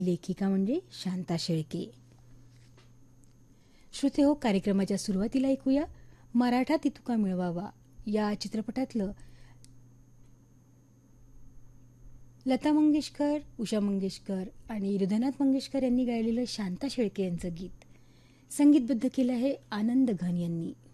लेखिका म्हणजे शांता शेळके. श्रोते हो, कार्यक्रमाच्या सुरुवातीला ऐकूया मराठा तितुका मिळवावा या चित्रपटातलं लता मंगेशकर, उषा मंगेशकर आणि हृदयनाथ मंगेशकर यांनी गायलेलं शांता शेळके यांचं गीत. संगीतबद्ध केलं आहे आनंद घन यांनी.